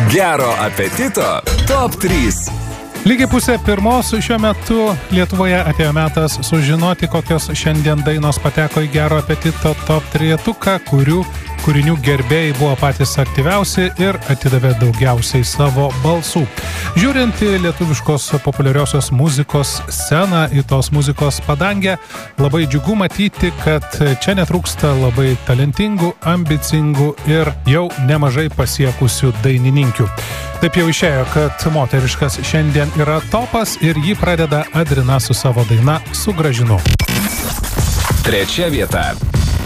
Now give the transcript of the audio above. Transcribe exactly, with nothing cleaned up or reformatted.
Gero apetito top trys. Lygiai pusė pirmos šiuo metu Lietuvoje atėjo metas sužinoti, kokios šiandien dainos pateko į Gero apetito top trejetuką, kurių kūrinių gerbėjai buvo patys aktyviausi ir atidavė daugiausiai savo balsų. Žiūrint į lietuviškos populiariosios muzikos sceną, į tos muzikos padangę, labai džiugu matyti, kad čia netrūksta labai talentingų, ambicingų ir jau nemažai pasiekusių dainininkių. Taip jau išėjo, kad moteriškas šiandien yra topas ir jį pradeda Adrina su savo daina Sugrąžinu. Trečia vieta.